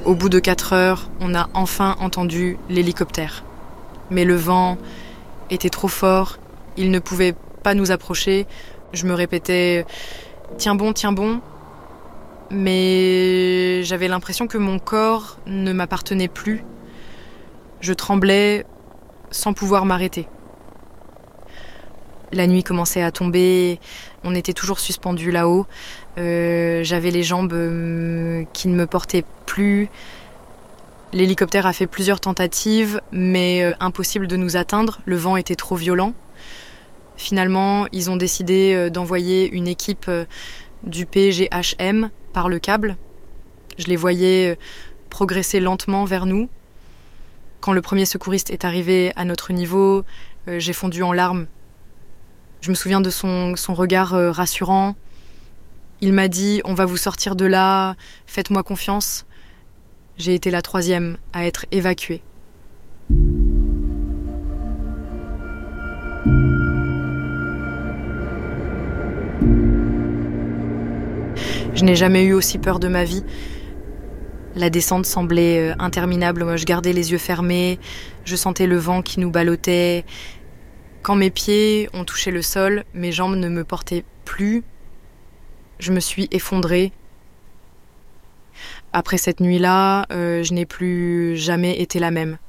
Au bout de 4 heures, on a enfin entendu l'hélicoptère. Mais le vent était trop fort, il ne pouvait pas nous approcher. Je me répétais « tiens bon », mais j'avais l'impression que mon corps ne m'appartenait plus. Je tremblais sans pouvoir m'arrêter. La nuit commençait à tomber, on était toujours suspendus là-haut. J'avais les jambes qui ne me portaient plus. L'hélicoptère a fait plusieurs tentatives, mais impossible de nous atteindre, le vent était trop violent. Finalement, ils ont décidé d'envoyer une équipe du PGHM par le câble. Je les voyais progresser lentement vers nous. Quand le premier secouriste est arrivé à notre niveau, j'ai fondu en larmes. Je me souviens de son regard rassurant. Il m'a dit « On va vous sortir de là, faites-moi confiance ». J'ai été la 3e à être évacuée. Je n'ai jamais eu aussi peur de ma vie. La descente semblait interminable. Moi, je gardais les yeux fermés. Je sentais le vent qui nous ballottait. Quand mes pieds ont touché le sol, mes jambes ne me portaient plus. Je me suis effondrée. Après cette nuit-là, je n'ai plus jamais été la même.